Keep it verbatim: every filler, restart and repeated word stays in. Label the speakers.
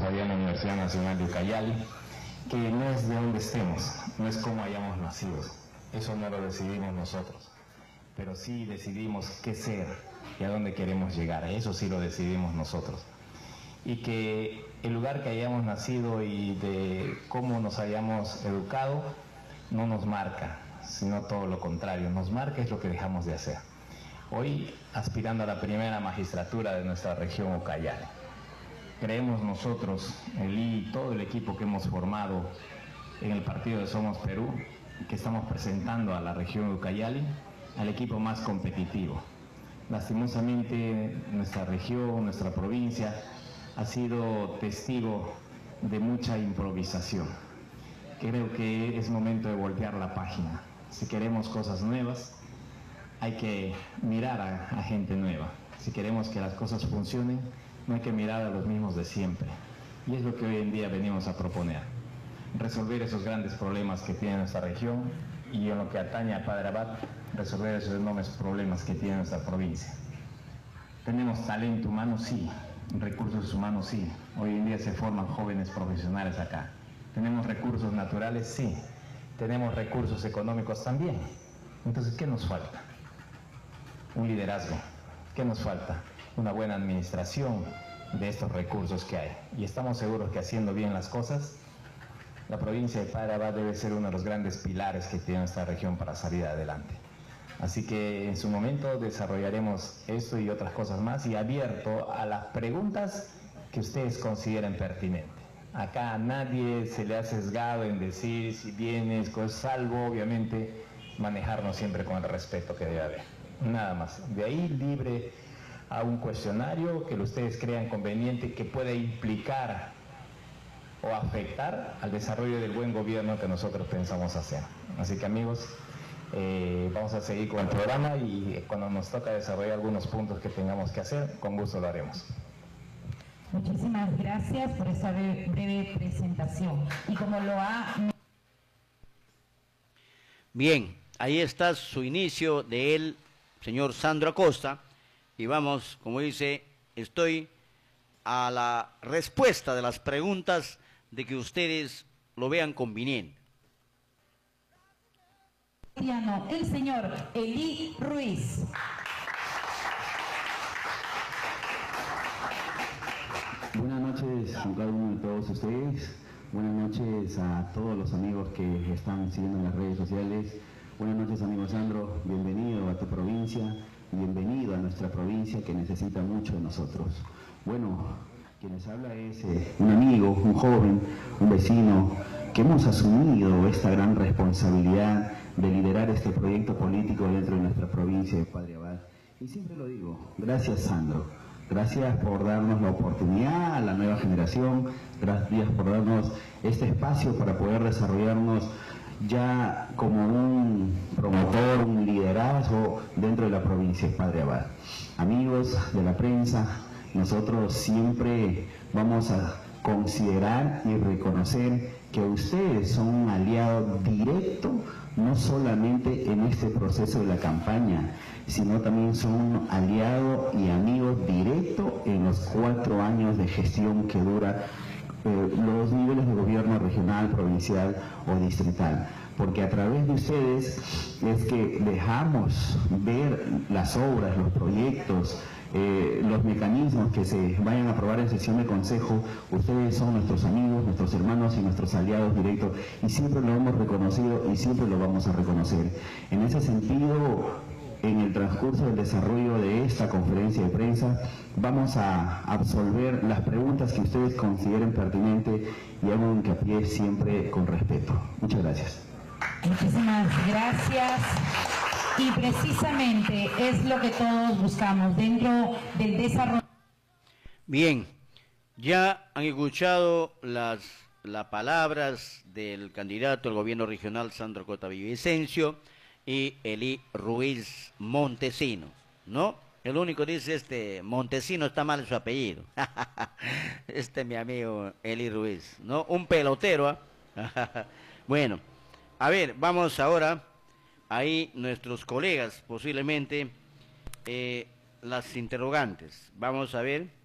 Speaker 1: todavía en la Universidad Nacional de Ucayali, que no es de donde estemos, no es como hayamos nacido, eso no lo decidimos nosotros, pero sí decidimos qué ser y a dónde queremos llegar, eso sí lo decidimos nosotros. Y que el lugar que hayamos nacido y de cómo nos hayamos educado no nos marca, sino todo lo contrario, nos marca es lo que dejamos de hacer. Hoy, aspirando a la primera magistratura de nuestra región Ucayali, creemos nosotros, el I y todo el equipo que hemos formado en el partido de Somos Perú, que estamos presentando a la región Ucayali, al equipo más competitivo. Lastimosamente, nuestra región, nuestra provincia, ha sido testigo de mucha improvisación. Creo que es momento de voltear la página. Si queremos cosas nuevas, hay que mirar a, a gente nueva. Si queremos que las cosas funcionen, no hay que mirar a los mismos de siempre. Y es lo que hoy en día venimos a proponer. Resolver esos grandes problemas que tiene nuestra región y en lo que atañe a Padre Abad, resolver esos enormes problemas que tiene nuestra provincia. Tenemos talento humano, sí. Recursos humanos, sí. Hoy en día se forman jóvenes profesionales acá. Tenemos recursos naturales, sí. Tenemos recursos económicos también. Entonces, ¿qué nos falta? Un liderazgo. ¿Qué nos falta? Una buena administración de estos recursos que hay. Y estamos seguros que haciendo bien las cosas, la provincia de Padre Abad debe ser uno de los grandes pilares que tiene nuestra región para salir adelante. Así que en su momento desarrollaremos esto y otras cosas más y abierto a las preguntas que ustedes consideren pertinentes. Acá a nadie se le ha sesgado en decir si vienes, salvo obviamente manejarnos siempre con el respeto que debe haber. Nada más. De ahí libre a un cuestionario que ustedes crean conveniente que pueda implicar o afectar al desarrollo del buen gobierno que nosotros pensamos hacer. Así que amigos, Eh, vamos a seguir con el programa y cuando nos toca desarrollar algunos puntos que tengamos que hacer, con gusto lo haremos.
Speaker 2: Muchísimas gracias por esa breve, breve presentación. Y como lo ha...
Speaker 3: Bien, ahí está su inicio del señor Sandro Acosta y vamos, como dice, estoy a la respuesta de las preguntas de que ustedes lo vean conveniente.
Speaker 2: El señor Eli Ruiz.
Speaker 4: Buenas noches a cada uno de todos ustedes. Buenas noches a todos los amigos que están siguiendo en las redes sociales. Buenas noches, amigo Sandro. Bienvenido a tu provincia. Bienvenido a nuestra provincia que necesita mucho de nosotros. Bueno, quien les habla es eh, un amigo, un joven, un vecino, que hemos asumido esta gran responsabilidad de liderar este proyecto político dentro de nuestra provincia de Padre Abad. Y siempre lo digo, gracias Sandro, gracias por darnos la oportunidad a la nueva generación, gracias por darnos este espacio para poder desarrollarnos ya como un promotor, un liderazgo dentro de la provincia de Padre Abad. Amigos de la prensa, nosotros siempre vamos a considerar y reconocer que ustedes son un aliado directo, no solamente en este proceso de la campaña, sino también son un aliado y amigo directo en los cuatro años de gestión que dura eh, los niveles de gobierno regional, provincial o distrital. Porque a través de ustedes es que dejamos ver las obras, los proyectos, eh, los mecanismos que se vayan a aprobar en sesión de consejo. Ustedes son nuestros amigos, nuestros hermanos y nuestros aliados directos y siempre lo hemos reconocido y siempre lo vamos a reconocer. En ese sentido, en el transcurso del desarrollo de esta conferencia de prensa, vamos a absolver las preguntas que ustedes consideren pertinentes y hago hincapié siempre con respeto. Muchas gracias.
Speaker 2: Muchísimas gracias. Y precisamente es lo que todos buscamos dentro del desarrollo.
Speaker 3: Bien, ya han escuchado las, las palabras del candidato al gobierno regional Sandro Acosta Villavicencio y Eli Ruiz Montesino, ¿no? El único dice este Montesino está mal su apellido. Este es mi amigo Eli Ruiz, ¿no? Un pelotero, ¿eh? Bueno, a ver, vamos ahora. Ahí nuestros colegas, posiblemente, eh, las interrogantes. Vamos a ver.